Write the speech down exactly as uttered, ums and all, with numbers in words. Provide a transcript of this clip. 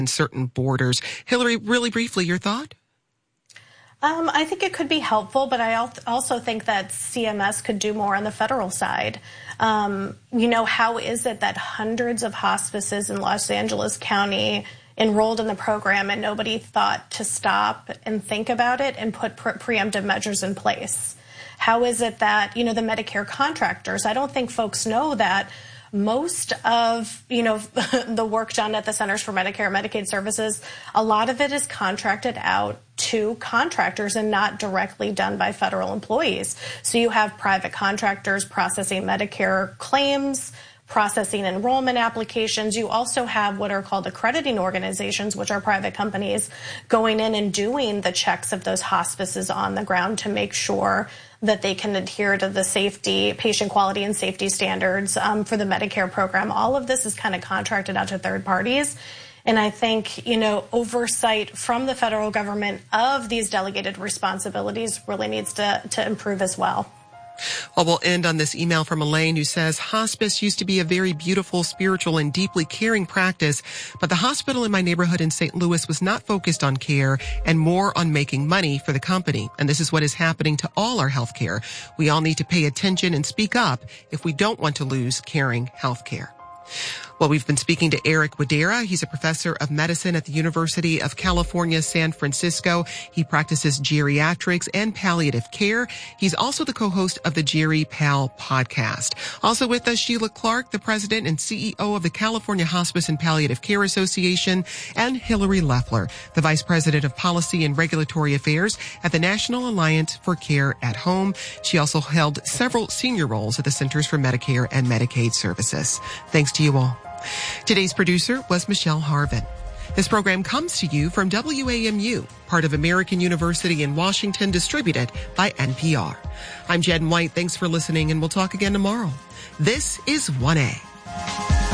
in certain borders. Hillary, really briefly, your thought? Um, I think it could be helpful, but I also think that C M S could do more on the federal side. Um, you know, how is it that hundreds of hospices in Los Angeles County enrolled in the program and nobody thought to stop and think about it and put pre- preemptive measures in place? How is it that, you know, the Medicare contractors, I don't think folks know that most of, you know, the work done at the Centers for Medicare and Medicaid Services, a lot of it is contracted out to contractors and not directly done by federal employees. So you have private contractors processing Medicare claims, processing enrollment applications. You also have what are called accrediting organizations, which are private companies, going in and doing the checks of those hospices on the ground to make sure that they can adhere to the safety, patient quality and safety standards um, for the Medicare program. All of this is kind of contracted out to third parties. And I think, you know, oversight from the federal government of these delegated responsibilities really needs to, to improve as well. Well, we'll end on this email from Elaine who says, hospice used to be a very beautiful, spiritual, and deeply caring practice, but the hospital in my neighborhood in Saint Louis was not focused on care and more on making money for the company. And this is what is happening to all our health care. We all need to pay attention and speak up if we don't want to lose caring health care. Well, we've been speaking to Eric Wadera. He's a professor of medicine at the University of California, San Francisco. He practices geriatrics and palliative care. He's also the co-host of the Geri Pal podcast. Also with us, Sheila Clark, the president and C E O of the California Hospice and Palliative Care Association, and Hillary Loeffler, the vice president of policy and regulatory affairs at the National Alliance for Care at Home. She also held several senior roles at the Centers for Medicare and Medicaid Services. Thanks to you all. Today's producer was Michelle Harvin. This program comes to you from W A M U, part of American University in Washington, distributed by N P R. I'm Jen White. Thanks for listening, and we'll talk again tomorrow. This is one A.